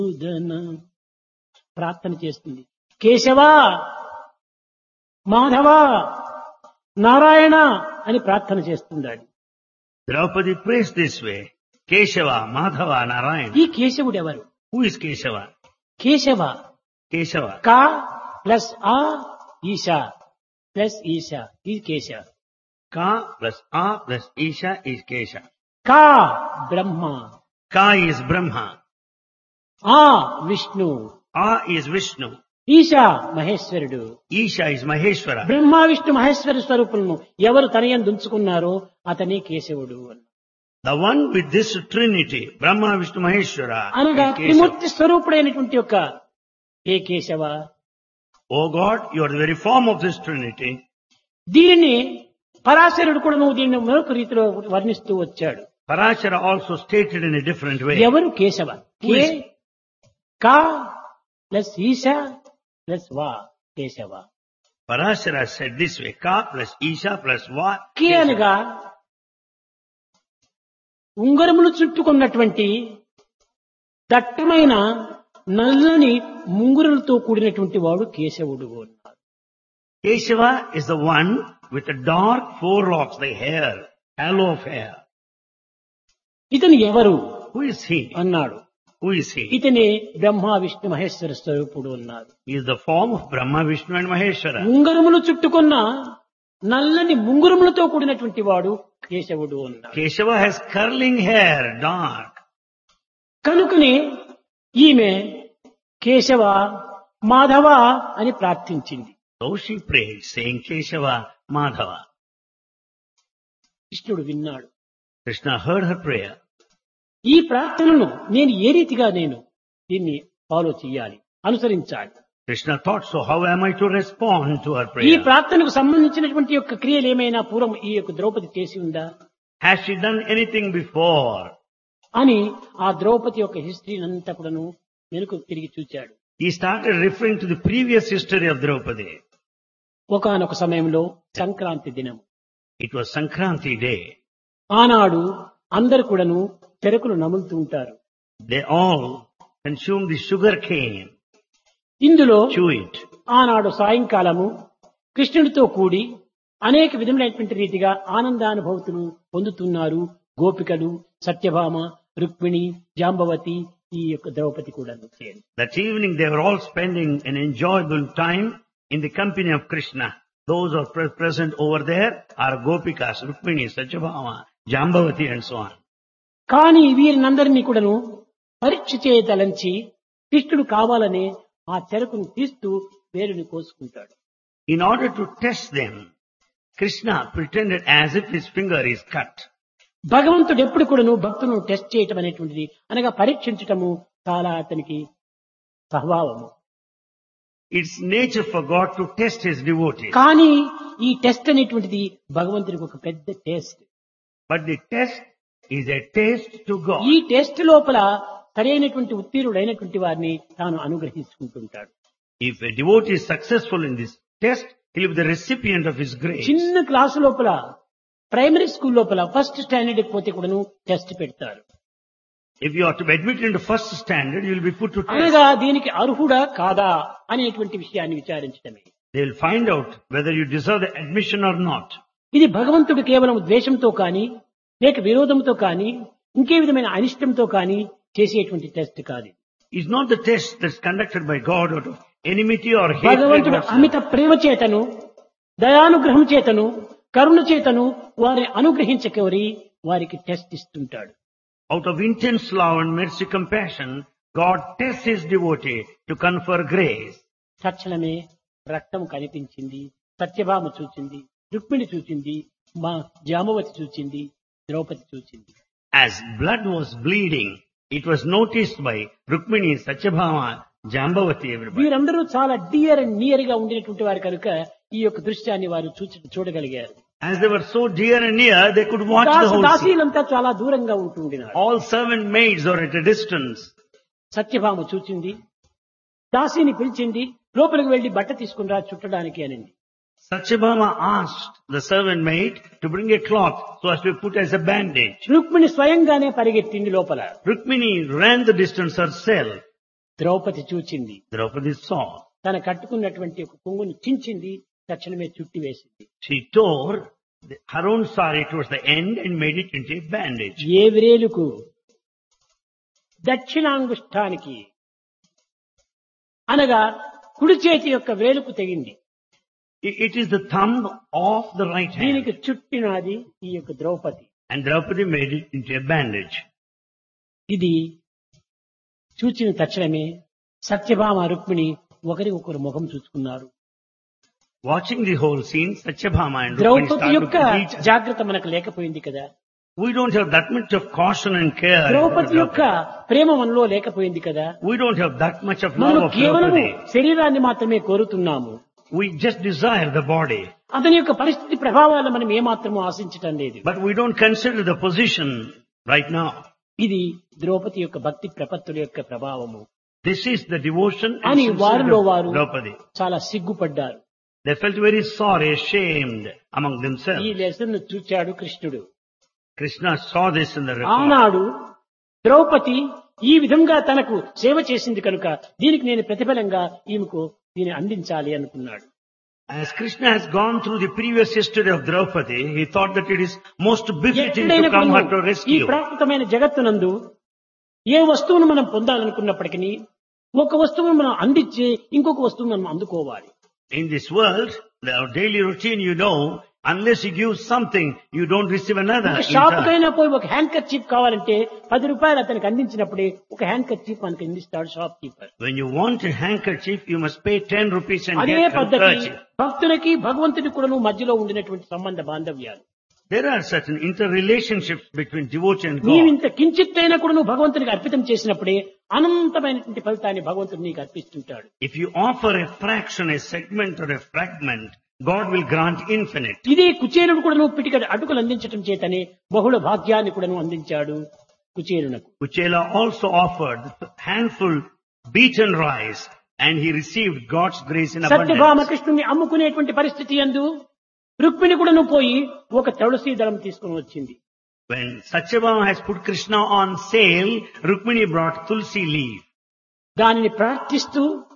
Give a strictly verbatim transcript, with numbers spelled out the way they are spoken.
ఉదన ప్రార్థన చేస్తుంది. కేశవ, మాధవ, నారాయణ అని ప్రార్థన చేస్తున్నాడు. Draupadi prays this way. Keshava, Madhava, Narayana. ఈ కేశవుడు ఎవరు? Who is Keshava? Keshava Keshava. కా ప్లస్ ఆ ఈశా ప్లస్ ఈశా ఈ Keshava. Ka plus A plus Isha is Kesha. కా బ్రహ్మ, Ka is Brahma. ఆ విష్ణు, A is Vishnu. ఈశా మహేశ్వరుడు. Isha is Maheshwara. Brahma Vishnu Maheshwara స్వరూపులను ఎవరు తనయందు ఉంచుకున్నారో అతనే కేశవుడు అన్నారు. The one with this trinity, Brahma, Vishnu, Maheshwara, అనగా is Kesava. త్రిమూర్తి స్వరూపుడైనటువంటి యొక్క ఏ Keshava. Oh God, you are the very form of this trinity. దీనిని పరాశరుడు కూడా నువ్వు దీన్ని మరొక రీతిలో వర్ణిస్తూ వచ్చాడు. Parashara also stated in a different way. ఎవరు కేశవ? Who కే is- కా ప్లస్ ఈశా ప్లస్ వా Keshava. Parashara said this way. Ka plus Isha plus Va. K Kesava. అనగా ఉంగరములు చుట్టుకున్నటువంటి దట్టమైన నల్లని ముంగురులతో కూడినటువంటి వాడు కేశవుడు అన్నారు. Keshava is the one with the dark forelocks, the hair, halo of hair. ఇతను ఎవరు Who is he? అన్నాడు. Who is he? ఇతనే బ్రహ్మ విష్ణు మహేశ్వర స్వరూపుడు అన్నారు. He is the form of Brahma, Vishnu and Maheshwara. ఉంగరములు చుట్టుకున్న నల్లని ముంగురములతో కూడినటువంటి వాడు కేశవుడు అన్నాడు. Keshava has curling hair, dark. కనుకనే ఈమె కేశవ, మాధవ అని ప్రార్థించింది. So she prayed, saying Keshava, Madhava. కృష్ణుడు విన్నాడు. Krishna heard her prayer. ఈ ప్రార్థనను నేను ఏ రీతిగా నేను దీన్ని ఫాలో చేయాలి, అనుసరించాలి. Krishna thought, so how am I to respond to her ఈ prayer? ప్రార్థనకు సంబంధించినటువంటి యొక్క క్రియలు ఏమైనా పూర్వం ఈ యొక్క ద్రౌపది చేసి ఉందా Has she done anything before? అని ఆ ద్రౌపది యొక్క హిస్టరీని అంతా కూడాను వెనుక తిరిగి చూచాడు. He started referring to the previous history of Draupadi. ఒకానొక సమయంలో సంక్రాంతి దినం. It was Sankranti day. ఆనాడు అందరు కూడాను చెరకులు నములుతూ ఉంటారు. They all consumed the sugar cane, ఇందులో chew it. ఆనాడు సాయంకాలము కృష్ణుడితో కూడి అనేక విధములైనటువంటి రీతిగా ఆనందానుభూతులు పొందుతున్నారు గోపికలు, సత్యభామ, రుక్మిణి, జాంబవతి, ఈ యొక్క ద్రౌపది కూడా. That evening they were all spending an enjoyable time in the company of Krishna. Those who are pre- present over there are Gopikas, Rukmini, Satyabhama, Jambavati and so on. కానీ వీరినందరినీ కూడాను పరీక్ష చేయదలంచి కృష్ణుడు కావాలనే ఆ చెరకును తీస్తూ వేరుని కోసుకుంటాడు. In order to test them, Krishna pretended as if his finger is cut. భగవంతుడు ఎప్పుడు కూడాను భక్తులను టెస్ట్ చేయటం అనేటువంటిది అనగా పరీక్షించటము చాలా అతనికి స్వభావము. It's nature for God to test his devotees. కానీ ఈ టెస్ట్ అనేటువంటిది భగవంతుడికి ఒక పెద్ద test. But the test is a taste to God. ఈ టెస్ట్ లోపల సరైనటువంటి ఉత్తీర్ణుడైనటువంటి వారిని తాను అనుగ్రహించుకుంటుంటాడు. If a devotee is successful in this test, he will be the recipient of his grace. చిన్న క్లాసు లోపల ప్రైమరీ స్కూల్ లోపల ఫస్ట్ స్టాండర్డ్ పోతే కూడాను టెస్ట్ పెడతారు. If you are to be admitted into first standard, you will be put to test. అనగా దీనికి అర్హుడా కాదా అనేటువంటి విషయాన్ని విచారించడమే. They will find out whether you deserve the admission or not. ఇది భగవంతుడు కేవలం ద్వేషంతో కానీ లేక విరోధంతో కానీ ఇంకే విధమైన అనిష్టంతో కానీ చేసేటువంటి టెస్ట్ కాదు. It's not the test that's conducted by God out of enmity or hatred. భగవంతుడు whatsoever. అమిత ప్రేమ చేతను, దయానుగ్రహం చేతను, కరుణ చేతను వారిని అనుగ్రహించకోరి వారికి test ఇస్తుంటాడు. Out of intense love and mercy compassion, God tests his devotee to confer grace. తక్షణమే రక్తం కనిపించింది, సత్యభామ చూచింది, రుక్మిణి చూచింది, మా జామవతి చూచింది, ద్రౌపది చూచింది. As blood was bleeding, it was noticed by Rukmini, Satyabhama, Jambavati, everybody. వీరందరూ చాలా డియర్ అండ్ నియర్ గా ఉండినటువంటి వారు కనుక ఈ యొక్క దృశ్యాన్ని వారు చూచి చూడగలిగారు. As they were so dear and near, they could watch the Dasu whole scene. దాసీలంతా చాలా దూరంగా ఉంటుండినారు. All servant maids are at a distance. Satyabhama చూచింది, దాసీని పిలిచింది, లోపలికి వెళ్లి బట్ట తీసుకుని రా చుట్టడానికి అనింది. Satyabhama asked the servant maid to bring a cloth so as to be put as a bandage. Rukmini స్వయంగానే పరిగెత్తింది లోపల. Rukmini ran the distance herself. Draupadi చూచింది. Draupadi saw. తన కట్టుకున్నటువంటి ఒక కొంగుని చించింది, తక్షణమే చుట్టి వేసింది. She tore the, her own saree towards the end and made it into a bandage. ఏ వ్రేలుకు? దక్షిణాంగుష్ఠానికి అనగా కుడి చేతి యొక్క వ్రేలుకు తెగింది. It it is the thumb of the right hand. దీనికి చుట్టినది ఈ యొక్క Draupadi. And Draupadi made it into a bandage. ఇది చూచిన తక్షణమే సత్యభామ రుక్మిణి ఒకరి ఒకరు ముఖం చూసుకున్నారు. Watching the whole scene, Satyabhama and Rukmini Draupadi started యొక్క to each other. జాగ్రత్త మనకు లేకపోయింది కదా. We don't have that much of caution and care. Draupadi యొక్క ప్రేమ మనలో లేకపోయింది కదా. We don't have that much of love మనం of కేవలం Draupadi. శరీరాన్ని మాత్రమే కోరుతున్నాము. We just desire the body. అతని యొక్క పరిస్థితి ప్రభావాలను మనం ఏమాత్రము ఆశించటం లేదు. But we don't consider the position right now. ఇది ద్రౌపది యొక్క భక్తి ప్రపత్తుల యొక్క ప్రభావము This is the devotion and అని sincerity వారిలో of వారు Draupadi. చాలా సిగ్గుపడ్డారు. They felt very sorry, ashamed among ఈ themselves. లెసన్ చూచాడు కృష్ణుడు. Krishna saw this in the record. ఆనాడు ద్రౌపది ఈ విధంగా తనకు సేవ చేసింది కనుక దీనికి నేను ప్రతిఫలంగా ఈమెకు దీన్ని అందించాలి అనుకున్నాడు. As Krishna has gone through the previous history of Draupadi, he thought that it is most befitting to ఎక్కడైనా come her to కూడా ఈ rescue. ప్రాకృతమైన జగత్తునందు ఏ వస్తువును మనం పొందాలనుకున్నప్పటికీ ఒక వస్తువును మనం అందించి ఇంకొక వస్తువును మనం అందుకోవాలి. In this world, the daily routine, you know, unless you give something, you don't receive another. ఒక in షాప్ turn. కైనా పోయి ఒక హ్యాండ్ కర్చీఫ్ కావాలంటే పది రూపాయలు అతనికి అందించినప్పుడే ఒక హ్యాండ్ కర్చీఫ్ మనకి అందిస్తాడు shop keeper. When you want a handkerchief, you must pay ten rupees and అదే get పద్ధతి handkerchief. భక్తులకి భగవంతుడి కూడాను మధ్యలో ఉండినటువంటి సంబంధ బాంధవ్యాలు. There are certain interrelationships between devotee and నీవు God. ఇంత కించిత్తైనా కూడా నువ్వు భగవంతునికి అర్పితం చేసినప్పుడే అనంతమైనటువంటి ఫలితాన్ని భగవంతుడు నీకు అర్పిస్తుంటాడు. If you offer a fraction, a segment or a fragment, God will grant infinite. ఇదే కుచేరుడు కూడా నువ్వు పిటిక అటుకులు అందించడం చేతనే బహుళ భాగ్యాన్ని కూడా నువ్వు అందించాడు కుచేరునకు. Kuchela also offered a handful beaten rice and he received God's grace in Satyabhama abundance. కృష్ణుని అమ్ముకునేటువంటి పరిస్థితి యందు రుక్మిణి కూడా నువ్వు పోయి ఒక తులసి దళం తీసుకుని వచ్చింది. When Satyabhama has put Krishna on sale, Rukmini brought tulsi leaf. దానిని ప్రార్థిస్తూ